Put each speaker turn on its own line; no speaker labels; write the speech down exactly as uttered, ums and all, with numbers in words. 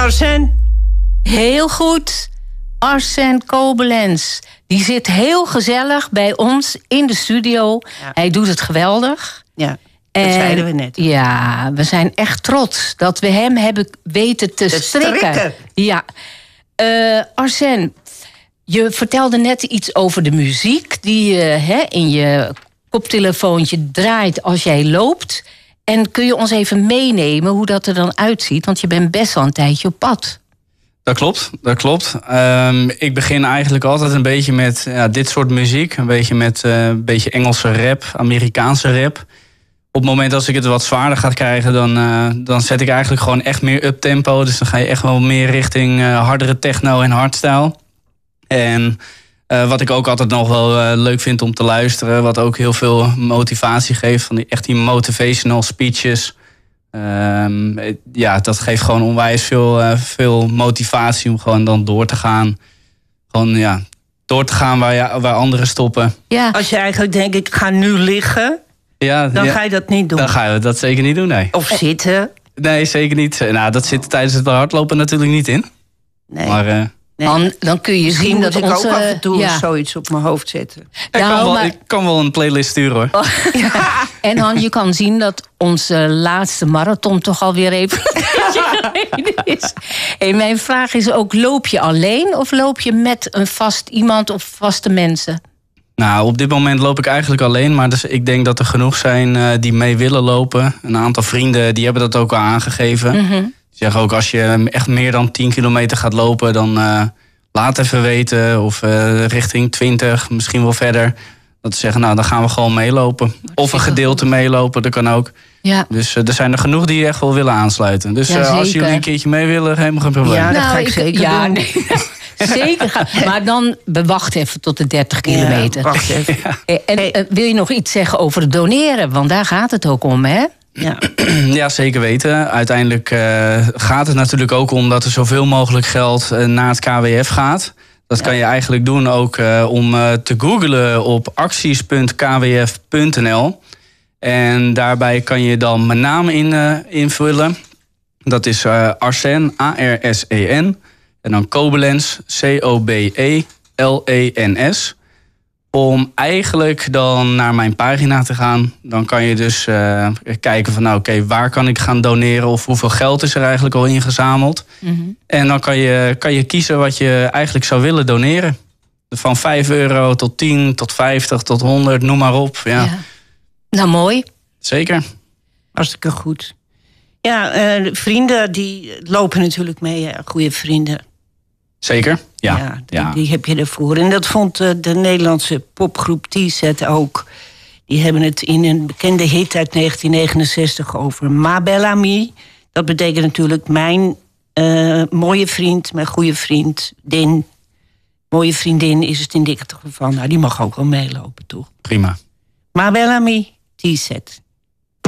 Arsène?
Heel goed. Arsène Kobelens. Die zit heel gezellig bij ons in de studio. Ja. Hij doet het geweldig.
Ja, dat en, zeiden we net.
Ja, we zijn echt trots dat we hem hebben weten te, te strikken. strikken. Ja. Uh, Arsène, je vertelde net iets over de muziek die je hè, in je koptelefoontje draait als jij loopt. En kun je ons even meenemen hoe dat er dan uitziet? Want je bent best wel een tijdje op pad.
Dat klopt, dat klopt. Um, ik begin eigenlijk altijd een beetje met ja, dit soort muziek. Een beetje met uh, een beetje Engelse rap, Amerikaanse rap. Op het moment als ik het wat zwaarder ga krijgen, dan, uh, dan zet ik eigenlijk gewoon echt meer uptempo. Dus dan ga je echt wel meer richting uh, hardere techno en hardstyle. En uh, wat ik ook altijd nog wel uh, leuk vind om te luisteren, wat ook heel veel motivatie geeft, van die, echt die motivational speeches. Um, ja, dat geeft gewoon onwijs veel, uh, veel motivatie om gewoon dan door te gaan. Gewoon ja, door te gaan waar, ja, waar anderen stoppen.
Ja. Als je eigenlijk denkt, ik ga nu liggen, ja, dan ja, ga je dat niet doen.
Dan ga je dat zeker niet doen, nee.
Of zitten.
Nee, zeker niet. Nou, dat zit tijdens het hardlopen natuurlijk niet in.
Nee.
Maar, uh,
Nee. Dan, dan kun je
Misschien
zien
dat
dat
ik
onze,
ook af en toe
ja.
zoiets op mijn hoofd zetten.
Ik, nou, kan wel, maar... ik kan wel een playlist sturen, hoor.
Oh, ja. En Han, je kan zien dat onze laatste marathon toch alweer even is. Hey, mijn vraag is ook, loop je alleen of loop je met een vast iemand of vaste mensen?
Nou, op dit moment loop ik eigenlijk alleen. Maar dus ik denk dat er genoeg zijn uh, die mee willen lopen. Een aantal vrienden die hebben dat ook al aangegeven. Mm-hmm. Die zeggen ook, als je echt meer dan tien kilometer gaat lopen, dan uh, laat even weten. Of uh, richting twintig, misschien wel verder. Dat ze zeggen, nou, dan gaan we gewoon meelopen. Of een gedeelte meelopen, dat kan ook.
Ja.
Dus uh, er zijn er genoeg die echt wel willen aansluiten. Dus ja, uh, als jullie een keertje mee willen, helemaal geen probleem.
Ja, dat
nou,
ga ik, ik zeker ja, doen.
Nee. Zeker gaan. Maar dan wacht even tot de dertig kilometer.
Ja, wacht even.
Ja. En hey. uh, wil je nog iets zeggen over het doneren? Want daar gaat het ook om, hè?
Ja.
Ja, zeker weten. Uiteindelijk uh, gaat het natuurlijk ook om dat er zoveel mogelijk geld uh, naar het K W F gaat. Dat ja. kan je eigenlijk doen ook uh, om uh, te googlen op acties punt k w f punt n l. En daarbij kan je dan mijn naam in, uh, invullen. Dat is uh, Arsène, A R S E N. En dan Kobelens, C O B E L E N S. Om eigenlijk dan naar mijn pagina te gaan. Dan kan je dus uh, kijken van nou oké, okay, waar kan ik gaan doneren? Of hoeveel geld is er eigenlijk al ingezameld? Mm-hmm. En dan kan je, kan je kiezen wat je eigenlijk zou willen doneren. Van vijf euro tot tien, tot vijftig, tot honderd, noem maar op. Ja. Ja.
Nou, mooi.
Zeker.
Hartstikke goed. Ja, uh, vrienden die lopen natuurlijk mee, ja, goede vrienden.
Zeker, ja.
ja, die,
ja.
die heb je ervoor. En dat vond uh, de Nederlandse popgroep T-Set ook. Die hebben het in een bekende hit uit negentien negenenzestig over Ma Belle Amie. Dat betekent natuurlijk mijn uh, mooie vriend, mijn goede vriend, Din. Mooie vriendin is het in dit geval. Nou, die mag ook wel meelopen, toch?
Prima.
Ma Belle Amie, T-Set.